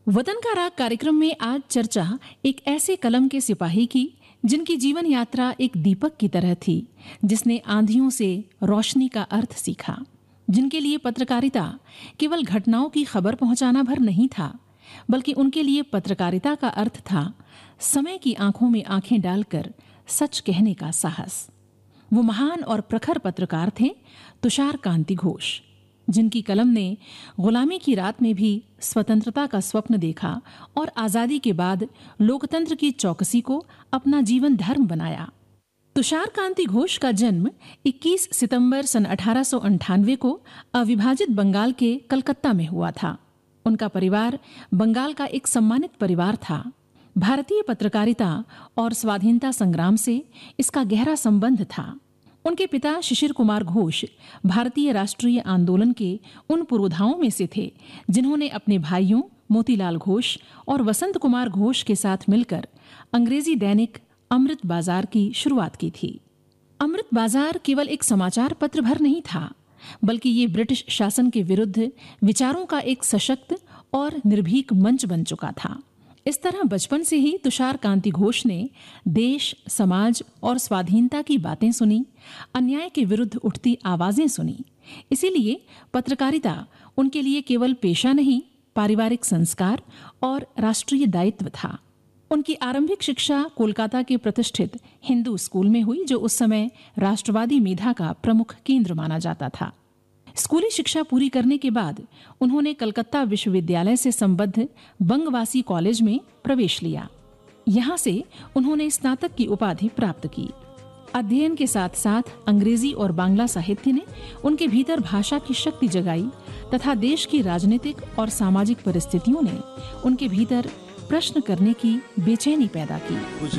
वतन का राग कार्यक्रम में आज चर्चा एक ऐसे कलम के सिपाही की जिनकी जीवन यात्रा एक दीपक की तरह थी, जिसने आंधियों से रोशनी का अर्थ सीखा, जिनके लिए पत्रकारिता केवल घटनाओं की खबर पहुंचाना भर नहीं था, बल्कि उनके लिए पत्रकारिता का अर्थ था समय की आंखों में आंखें डालकर सच कहने का साहस। वो महान और प्रखर पत्रकार थे तुषार कांति घोष, जिनकी कलम ने गुलामी की रात में भी स्वतंत्रता का स्वप्न देखा और आजादी के बाद लोकतंत्र की चौकसी को अपना जीवन धर्म बनाया। तुषार कांति घोष का जन्म 21 सितंबर सन 1898 को अविभाजित बंगाल के कलकत्ता में हुआ था। उनका परिवार बंगाल का एक सम्मानित परिवार था। भारतीय पत्रकारिता और स्वाधीनता संग्राम से इसका गहरा संबंध था। उनके पिता शिशिर कुमार घोष भारतीय राष्ट्रीय आंदोलन के उन पुरोधाओं में से थे जिन्होंने अपने भाइयों मोतीलाल घोष और वसंत कुमार घोष के साथ मिलकर अंग्रेजी दैनिक अमृत बाजार की शुरुआत की थी। अमृत बाजार केवल एक समाचार पत्र भर नहीं था, बल्कि ये ब्रिटिश शासन के विरुद्ध विचारों का एक सशक्त और निर्भीक मंच बन चुका था। इस तरह बचपन से ही तुषार कांति घोष ने देश, समाज और स्वाधीनता की बातें सुनी, अन्याय के विरुद्ध उठती आवाजें सुनी। इसीलिए पत्रकारिता उनके लिए केवल पेशा नहीं, पारिवारिक संस्कार और राष्ट्रीय दायित्व था। उनकी आरंभिक शिक्षा कोलकाता के प्रतिष्ठित हिंदू स्कूल में हुई, जो उस समय राष्ट्रवादी मेधा का प्रमुख केंद्र माना जाता था। स्कूली शिक्षा पूरी करने के बाद उन्होंने कलकत्ता विश्वविद्यालय से संबद्ध बंगवासी कॉलेज में प्रवेश लिया। यहाँ से उन्होंने स्नातक की उपाधि प्राप्त की। अध्ययन के साथ साथ अंग्रेजी और बांग्ला साहित्य ने उनके भीतर भाषा की शक्ति जगाई तथा देश की राजनीतिक और सामाजिक परिस्थितियों ने उनके भीतर प्रश्न करने की बेचैनी पैदा की।